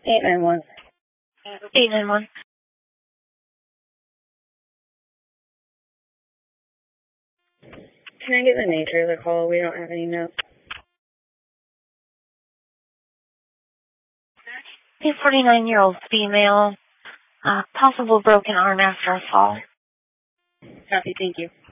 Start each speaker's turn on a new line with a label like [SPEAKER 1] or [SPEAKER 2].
[SPEAKER 1] 891.
[SPEAKER 2] 891.
[SPEAKER 1] Can I get the nature of the call? We don't have any notes.
[SPEAKER 2] A 49-year-old female, possible broken arm after a fall.
[SPEAKER 1] Copy, thank you.